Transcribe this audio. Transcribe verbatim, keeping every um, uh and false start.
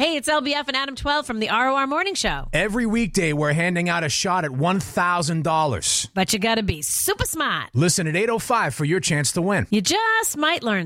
Hey, it's L B F and Adam twelve from the R O R Morning Show. Every weekday, we're handing out a shot at one thousand dollars. But you gotta be super smart. Listen at eight oh five for your chance to win. You just might learn